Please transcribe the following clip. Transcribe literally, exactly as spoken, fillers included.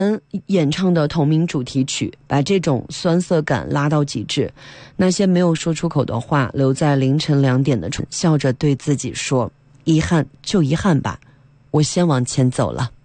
演唱的同名主题曲，把这种酸涩感拉到极致。那些没有说出口的话，留在凌晨两点的笑着对自己说：遗憾就遗憾吧，我先往前走了。